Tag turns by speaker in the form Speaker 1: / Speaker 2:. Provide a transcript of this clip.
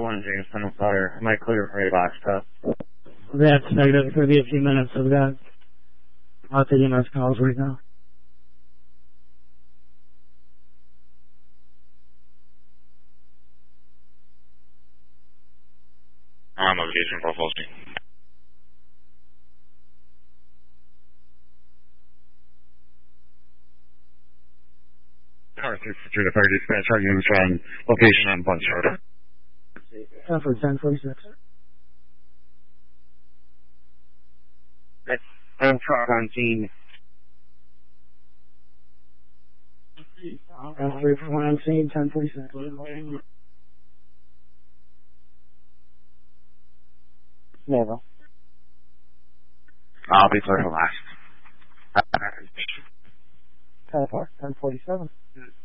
Speaker 1: 1, Jameson, I'm sorry. I might clear for a box test.
Speaker 2: That's negative. It's going to be a few minutes. I've got lots of EMS calls right now.
Speaker 3: Location profiles.
Speaker 1: Car 342 to fire dispatch, our units on location on Bunch Road.
Speaker 2: For 1046.
Speaker 1: I'm truck on scene.
Speaker 2: I'm 341 on scene, 1046. Never.
Speaker 1: I'll be clear for last.
Speaker 2: 1047.